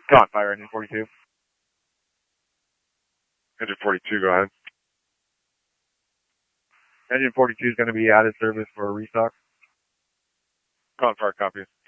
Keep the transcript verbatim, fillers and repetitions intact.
Come on, fire engine forty-two. Engine forty-two, go ahead. Engine forty-two is going to be out of service for a restock. Come on, fire, copy.